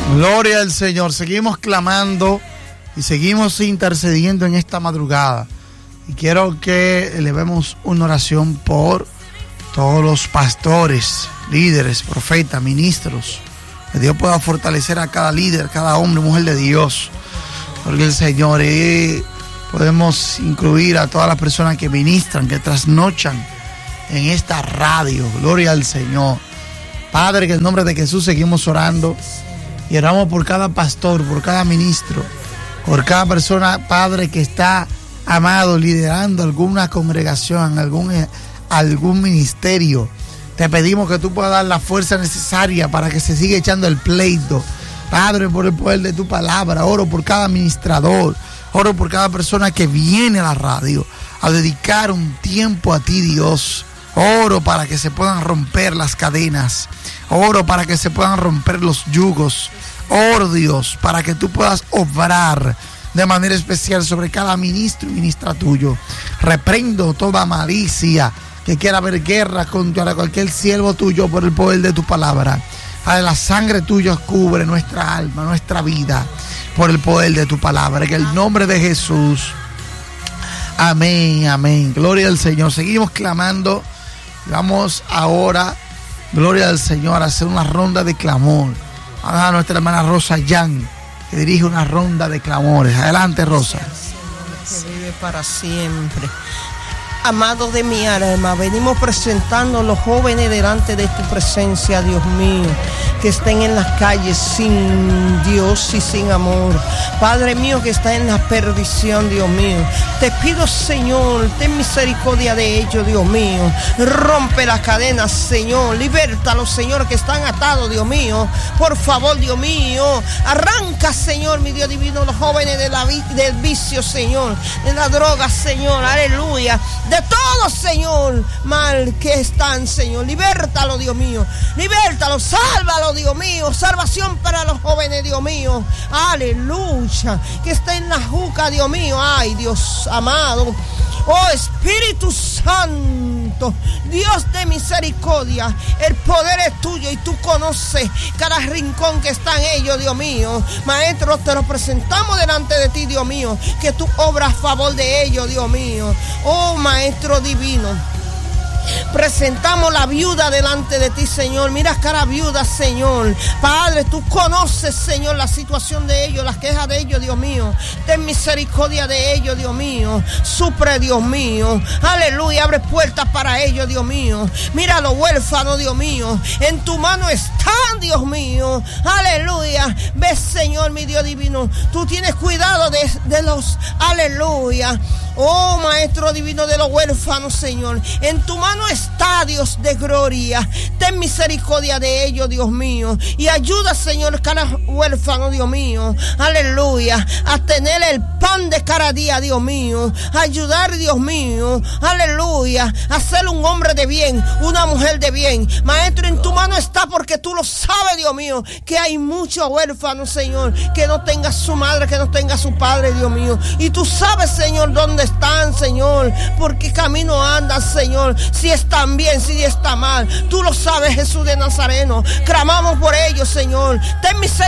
Gloria al Señor. Seguimos clamando y seguimos intercediendo en esta madrugada. Y quiero que elevemos una oración por todos los pastores, líderes, profetas, ministros. Que Dios pueda fortalecer a cada líder, cada hombre, mujer de Dios. Porque el Señor, podemos incluir a todas las personas que ministran, que trasnochan en esta radio. Gloria al Señor. Padre, que en el nombre de Jesús seguimos orando. Y oramos por cada pastor, por cada ministro, por cada persona, Padre, que está, amado, liderando alguna congregación, algún ministerio. Te pedimos que tú puedas dar la fuerza necesaria para que se siga echando el pleito. Padre, por el poder de tu palabra, oro por cada administrador, oro por cada persona que viene a la radio a dedicar un tiempo a ti, Dios. Oro para que se puedan romper las cadenas. Oro para que se puedan romper los yugos. Oro, Dios, para que tú puedas obrar de manera especial sobre cada ministro y ministra tuyo. Reprendo toda malicia que quiera haber guerra contra cualquier siervo tuyo por el poder de tu palabra. Padre, la sangre tuya cubre nuestra alma, nuestra vida, por el poder de tu palabra. En el nombre de Jesús. Amén, amén. Gloria al Señor. Seguimos clamando. Vamos ahora, gloria al Señor, a hacer una ronda de clamor. A nuestra hermana Rosa Yan, que dirige una ronda de clamores. Adelante, Rosa. Que vive para siempre. Amados de mi alma, venimos presentando a los jóvenes delante de tu presencia, Dios mío, que estén en las calles sin Dios y sin amor. Padre mío, que está en la perdición, Dios mío. Te pido, Señor, ten misericordia de ellos, Dios mío. Rompe las cadenas, Señor. Libértalos, Señor, que están atados, Dios mío. Por favor, Dios mío. Arranca, Señor, mi Dios divino, los jóvenes del vicio, Señor. De la droga, Señor. Aleluya. De todo, Señor, mal que están, Señor. Libértalo, Dios mío. Libértalo, sálvalo, Dios mío. Salvación para los jóvenes, Dios mío. Aleluya. Que esté en la juca, Dios mío. Ay, Dios amado. Oh, Espíritu Santo, Dios de misericordia, el poder es tuyo y tú conoces cada rincón que están ellos, Dios mío. Maestro, te lo presentamos delante de ti, Dios mío, que tú obras a favor de ellos, Dios mío. Oh, Maestro divino, presentamos la viuda delante de ti, Señor. Mira cada viuda, Señor. Padre, tú conoces, Señor, la situación de ellos, las quejas de ellos, Dios mío. Ten misericordia de ellos, Dios mío. Supre, Dios mío. Aleluya, abre puertas para ellos, Dios mío. Mira a los huérfanos, Dios mío. En tu mano están, Dios mío. Aleluya. Ves, Señor, mi Dios divino. Tú tienes cuidado de los, aleluya. Oh, Maestro divino, de los huérfanos, Señor. En tu mano está, Dios de gloria. Ten misericordia de ellos, Dios mío. Y ayuda, Señor, cada huérfano, Dios mío. Aleluya. A tener el pan de cada día, Dios mío. Ayudar, Dios mío. Aleluya. A ser un hombre de bien, una mujer de bien. Maestro, en tu mano está, porque tú lo sabes, Dios mío, que hay muchos huérfanos, Señor, que no tenga su madre, que no tenga su padre, Dios mío. Y tú sabes, Señor, dónde están, Señor, por qué camino andan, Señor, si están bien, si están mal. Tú lo sabes, Jesús de Nazareno. Clamamos por ellos, Señor. Ten misericordia